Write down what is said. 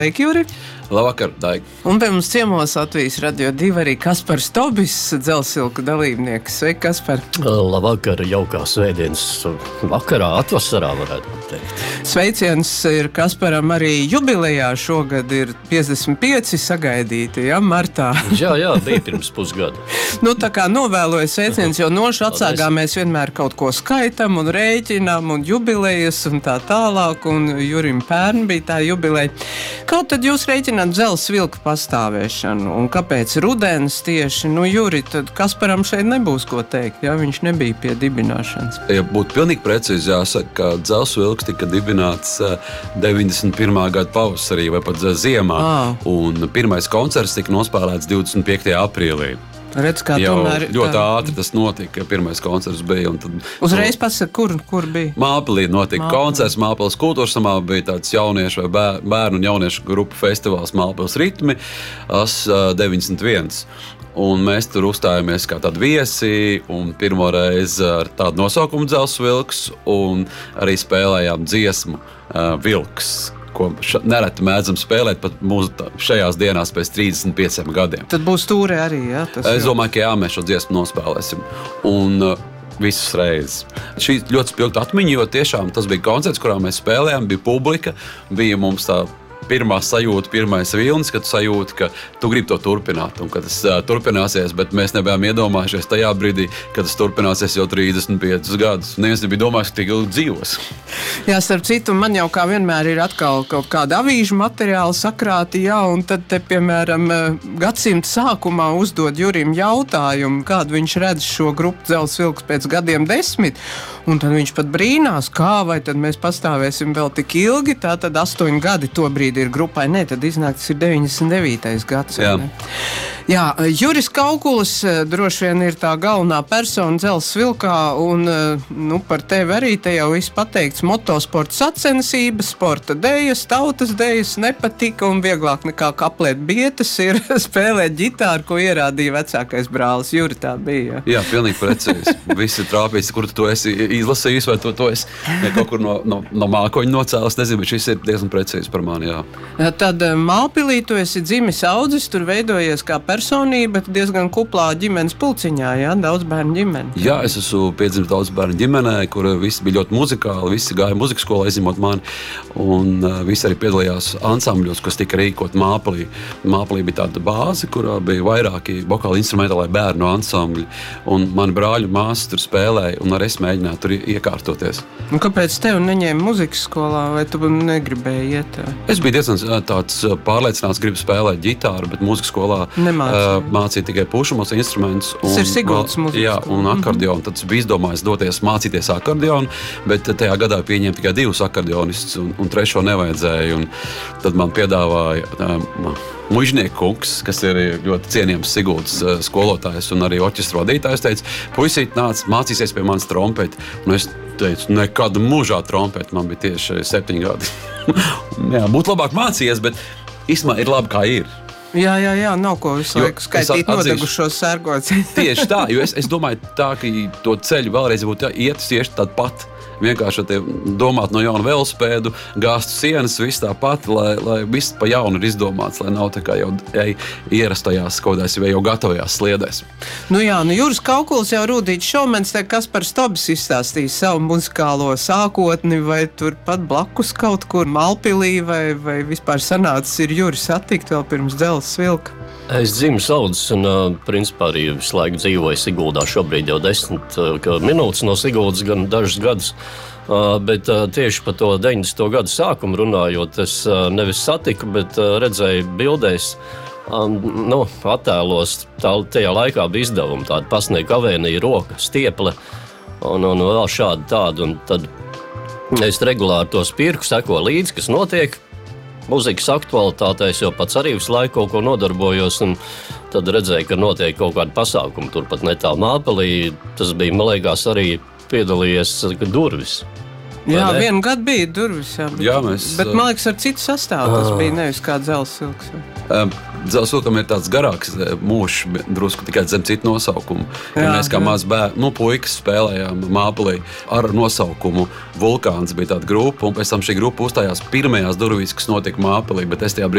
Sveiki, Juri! Labvakar, Daigi! Un pie mums ciemos Latvijas Radio 2 arī Kaspars Tobis, Dzelzsilka dalībnieks. Sveiki, Kaspar! Labvakar, jaukā svētdienas vakarā, atvasarā varētu teikt. Sveiciens ir Kasparam arī jubilejā. Šogad ir 55 sagaidīti, martā. Jā, bija pirms pusgada. Tā kā novēloju sveiciens, jo nošu atsāgā mēs vienmēr kaut ko skaitam un rēķinām un jubilejas un tā tālāk. Un Jurim pērn bija tā jubileja. Kā tad jūs rēķināt Dzelzsilka pastāvēšanu un kāpēc rudens tieši? Juri, tad Kasparam šeit nebūs ko teikt, ja viņš nebija pie dibināšanas. Ja būtu pilnīgi precīzi jāsaka, ka Dzelzsilks tika dibināts 91. gada pavasarī vai pat ziemā, un pirmais koncerts tika nospēlēts 25. aprīlī. Redz, kā jau tomēr ļoti ātri tas notika, pirmais koncerts bija. Un tad, uzreiz pasaka, kur bija? Māpilī notika koncerts, Māpils kultūras samā bija tāds jauniešu vai bērnu un jauniešu grupu festivāls Māpils ritmi, 91. Un mēs tur uzstājāmies kā tādi viesi, un pirmo reizi ar tādu nosaukumu Dzelzsilks, un arī spēlējām dziesmu Vilks, ko nereti mēdzam spēlēt pat mūsu šajās dienās pēc 35 gadiem. Tad būs tūre arī, jā? Es domāju, ka mēs šo dziesmu nospēlēsim. Un visas reizes. Šī ļoti spilgta atmiņa, jo tiešām tas bija koncerts, kurā mēs spēlējām, bija publika, bija mums tā pirmā sajūta, pirmais vilnis, kad sajūta, ka tu gribi to turpināt un ka tas turpināsies, bet mēs nebijām iedomājušies tajā brīdī, kad tas turpināsies jau 35 gadus. Neviens nebija domājis, ka tik ilgi dzīvos. Jā, starp citu, man jau kā vienmēr ir atkal kaut kāda avīžu materiāla sakrāti, un tad te, piemēram, gadsimta sākumā uzdod Jurim jautājumu, kādu viņš redz šo grupu Dzelzsilks pēc gadiem 10, un tad viņš pat brīnās, kā vai tad mēs pastāvēsim vēl tik ilgi, tā tad 8 gadi to brīdi ir grupai, tad iznāk tas ir 99. gads. Jā, Juris Kaukulis droši vien ir tā galvenā persona Dzelzsilkā, un par tevi arī te jau viss pateikts, motosporta sacensības, sporta dejas, tautas dejas nepatika, un vieglāk nekā kaplēt bietas ir spēlēt ģitāru, ko ierādīja vecākais brālis. Juri, tā bija. Jā, pilnīgi precīzi. Visi trāpīs, kur tu esi izlasījis, vai tu esi kaut kur no mākoņa nocēlis, nezinu, bet šis ir diezgan precīzi par mani, jā. Tad Mālpilī tu esi dzimis audzis, tur veidojies kā personība, bet diezgan kuplā ģimenes pulciņā, daudz bērnu ģimene. Jā, es esmu piedzimis daudz bērnu ģimenē, kur visi bija ļoti muzikāli, visi gāja muzikas skolā izņemot mani, un visi arī piedalījās ansambļos, kas tika rīkot Mālpilī. Mālpilī bija tāda bāze, kurā bija vairāki vokāli instrumentālai bērnu ansambļi, un mani brāļi un māsas tur spēlēja, un arī es mēģināju tur iekārtoties. Un kāpēc tev neņēma muzikas skolā, vai tu negribēji iet? Es biju diezgan tāds pārliecināts, gribu spēlēt ģitāru, bet mūzikas skolā mācīja tikai pušamos instrumentus. Tas ir Siguldas mūzikas. Jā, un akordeonu. Tad es biju izdomājis doties mācīties akordeonu, bet tajā gadā pieņēma tikai 2 akordionistus, un 3. nevajadzēja. Un tad man piedāvāja mužnieku kungs, kas ir ļoti cienījams Siguldas skolotājs un arī orķestra vadītājs, teica, puisīt, nāc, mācīsies pie manis trompeti. Un es teicu, nekad mūžā trompeti, man bija tieši 7 gadi. Jā, būtu labāk mācījies, bet īstenībā ir labi, kā ir. Jā, nav ko visu laiku skaitīt nodegušos sērgots. Tieši tā, jo es domāju tā, ka to ceļu vēlreiz būtu iet tieši tādu pat. Vienkārši domāt no jauna velosipēdu, gāzt sienas, viss tāpat, lai viss pa jaunu ir izdomāts, lai nav tā kā jau ierastajās kodēs, vai jau gatavajās sliedēs. Juris Kaukulis jau rūdīts šovmens, Kaspars Tobis izstāstīs savu muzikālo sākotni, vai tur pat blakus kaut kur Mālpilī, vai vispār sanācis ir Juris satikt vēl pirms Dzelzsilka? Es dzimis audzis un principā arī visu laiku dzīvoju Siguldā, šobrīd jau 10 minūtes no Siguldas, gan dažus gadus. Bet tieši par to 90. gadu sākumu runājot, es nevis satiku, bet redzēju bildēs, attēlos, tajā laikā bija izdevumi, tāda Pasnieku avēnija, Roka, Stieple un vēl šādi tādi. Un tad es regulāri to spirku, seko līdzi, kas notiek muzikas aktualitātēs, jo pats arī visu laiku kaut ko nodarbojos, un tad redzēju, ka notiek kaut kādi pasākumi, turpat netālu Mālpilī. Tas bija, man liekas, arī piedalījies Durvis. Jā, vienu gadu bija durvis. Jā, mēs... Bet man liekas, ar citu sastāvu tas bija nevis kā dzelzsilks. Dzelzsilkam ir tāds garāks mūžs, drusku tikai zem citu nosaukumu. Mēs kā maz puikas spēlējām Māpelī ar nosaukumu Vulkāns bija tāda grupa, un pēc tam šī grupa uzstājās pirmajās durvīs, kas notika Māpelī, bet es tajā brīdī